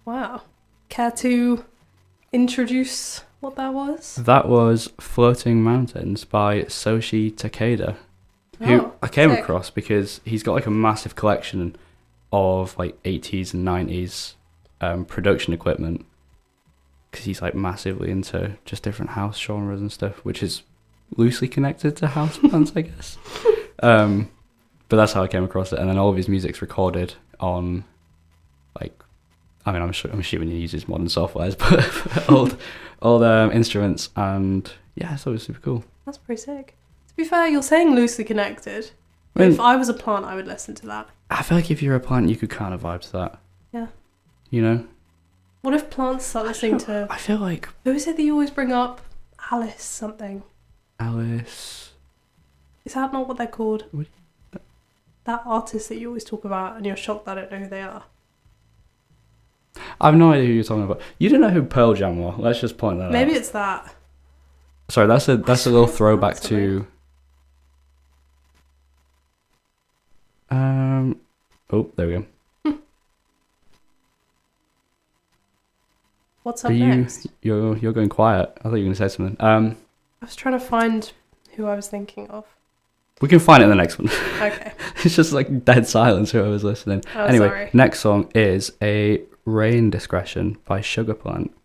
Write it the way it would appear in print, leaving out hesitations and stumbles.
Wow. Care to introduce what that was? That was Floating Mountains by Soshi Takeda, who I came across because he's got like a massive collection of like 80s and 90s production equipment, because he's like massively into just different house genres and stuff, which is loosely connected to house bands, I guess. But that's how I came across it. And then all of his music's recorded on, like, I mean, I'm assuming he uses modern softwares, but old instruments. And yeah, I thought it was super cool. That's pretty sick. To be fair, you're saying loosely connected. I mean, if I was a plant, I would listen to that. I feel like if you're a plant, you could kind of vibe to that. Yeah. You know? What if plants start listening to... I feel like... Who is it that you always bring up? Alice something. Alice... Is that not what they're called? What? That artist that you always talk about and you're shocked that I don't know who they are. I have no idea who you're talking about. You don't know who Pearl Jam were. Let's just point that out. Maybe it's that. Sorry, that's a little throwback to... Oh, there we go. What's up next? You're going quiet. I thought you were going to say something. I was trying to find who I was thinking of. We can find it in the next one. Okay. It's just like dead silence, whoever's listening. Oh, anyway, sorry. next song is A Rain Discretion by Sugar Plant.